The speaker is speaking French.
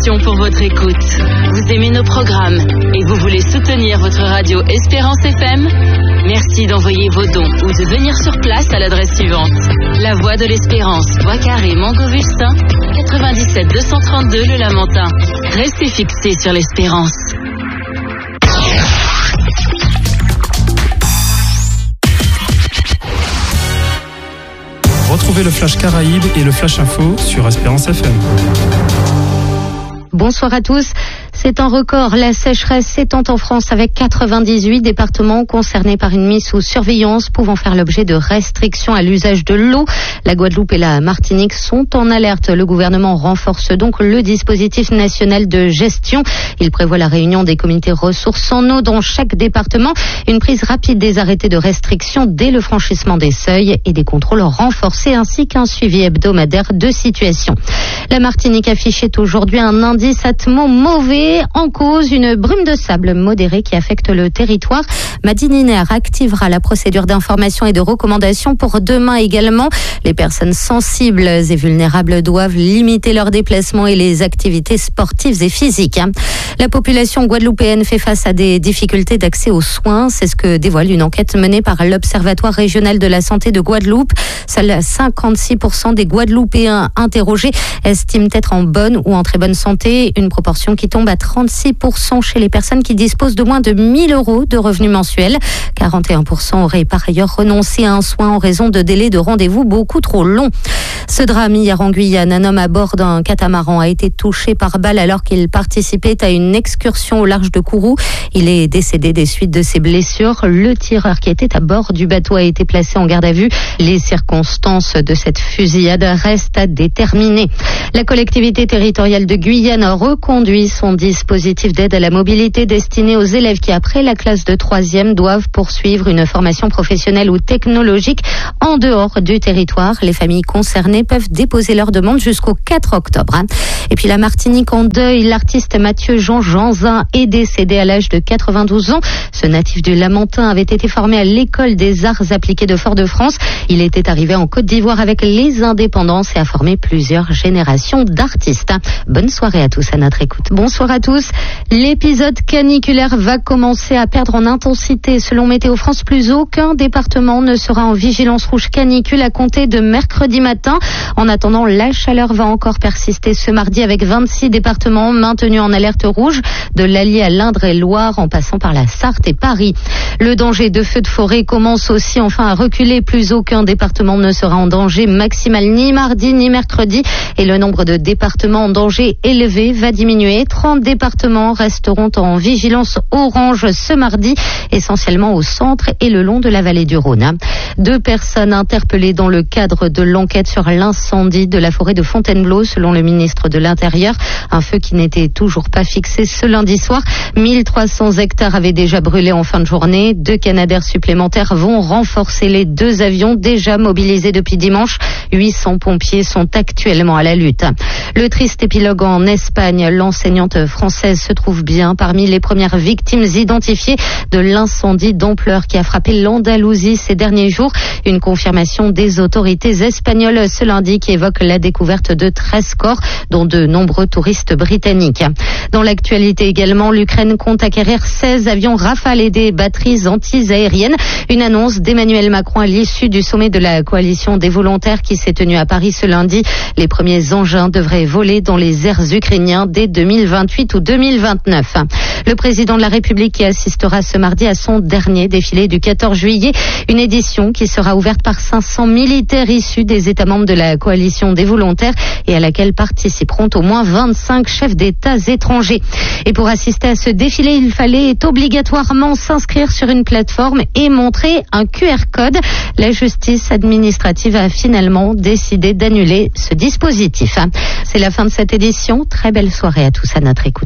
passion pour votre écoute. Vous aimez nos programmes et vous voulez soutenir votre radio Espérance FM? Merci d'envoyer vos dons ou de venir sur place à l'adresse suivante. La Voie de l'Espérance, Bois Carré, Montgovustin, 97 232 Le Lamentin. Restez fixés sur l'Espérance. Retrouvez le Flash Caraïbes et le Flash Info sur Espérance FM. Bonsoir à tous. C'est un record. La sécheresse s'étend en France avec 98 départements concernés par une mise sous surveillance pouvant faire l'objet de restrictions à l'usage de l'eau. La Guadeloupe et la Martinique sont en alerte. Le gouvernement renforce donc le dispositif national de gestion. Il prévoit la réunion des comités ressources en eau dans chaque département, une prise rapide des arrêtés de restriction dès le franchissement des seuils et des contrôles renforcés ainsi qu'un suivi hebdomadaire de situation. La Martinique affichait aujourd'hui un indice atmo mauvais. En cause, une brume de sable modérée qui affecte le territoire. Madine Iner activera la procédure d'information et de recommandation pour demain également. Les personnes sensibles et vulnérables doivent limiter leurs déplacements et les activités sportives et physiques. La population guadeloupéenne fait face à des difficultés d'accès aux soins. C'est ce que dévoile une enquête menée par l'Observatoire régional de la santé de Guadeloupe. Seuls 56% des Guadeloupéens interrogés estiment être en bonne ou en très bonne santé, une proportion qui tombe à 36% chez les personnes qui disposent de moins de 1 000 € de revenus mensuels. 41% auraient par ailleurs renoncé à un soin en raison de délais de rendez-vous beaucoup trop longs. Ce drame hier en Guyane, un homme à bord d'un catamaran a été touché par balle alors qu'il participait à une excursion au large de Kourou. Il est décédé des suites de ses blessures. Le tireur qui était à bord du bateau a été placé en garde à vue. Les circonstances de cette fusillade restent à déterminer. La collectivité territoriale de Guyane a reconduit son dispositif d'aide à la mobilité destiné aux élèves qui, après la classe de 3e, doivent poursuivre une formation professionnelle ou technologique en dehors du territoire. Les familles concernées peuvent déposer leur demande jusqu'au 4 octobre. Et puis la Martinique en deuil, l'artiste Mathieu Jean Janzin est décédé à l'âge de 92 ans. Ce natif du Lamentin avait été formé à l'école des arts appliqués de Fort-de-France. Il était arrivé en Côte d'Ivoire avec les indépendances et a formé plusieurs générations d'artistes. Bonne soirée à tous à notre écoute. Bonsoir à tous. L'épisode caniculaire va commencer à perdre en intensité. Selon Météo France, plus aucun département ne sera en vigilance rouge canicule à compter de mercredi matin. En attendant, la chaleur va encore persister ce mardi avec 26 départements maintenus en alerte rouge, de l'Allier à l'Indre-et-Loire en passant par la Sarthe et Paris. Le danger de feux de forêt commence aussi enfin à reculer. Plus aucun département ne sera en danger maximal ni mardi ni mercredi et le nombre de départements en danger élevé va diminuer. 30 départements resteront en vigilance orange ce mardi, essentiellement au centre et le long de la vallée du Rhône. 2 personnes interpellées dans le cadre de l'enquête sur l'incendie de la forêt de Fontainebleau, selon le ministre de l'Intérieur. Un feu qui n'était toujours pas fixé ce lundi soir. 1300 hectares avaient déjà brûlé en fin de journée. 2 Canadair supplémentaires vont renforcer les 2 avions déjà mobilisés depuis dimanche. 800 pompiers sont actuellement à la lutte. Le triste épilogue en Espagne. L'enseignante française se trouve bien parmi les premières victimes identifiées de l'incendie d'ampleur qui a frappé l'Andalousie ces derniers jours. Une confirmation des autorités espagnoles ce lundi qui évoque la découverte de 13 corps, dont de nombreux touristes britanniques. Dans l'actualité également, l'Ukraine compte acquérir 16 avions Rafale et des batteries anti-aériennes. Une annonce d'Emmanuel Macron à l'issue du sommet de la coalition des volontaires qui s'est tenu à Paris ce lundi. Les premiers engins devraient voler dans les airs ukrainiens dès 2028 ou 2029. Le président de la République qui assistera ce mardi à son dernier défilé du 14 juillet, une édition qui sera ouverte par 500 militaires issus des États membres de la coalition des volontaires et à laquelle participeront au moins 25 chefs d'État étrangers. Et pour assister à ce défilé, il fallait obligatoirement s'inscrire sur une plateforme et montrer un QR code. La justice administrative a finalement décidé d'annuler ce dispositif. C'est la fin de cette édition. Très belle soirée à tous à notre écoute.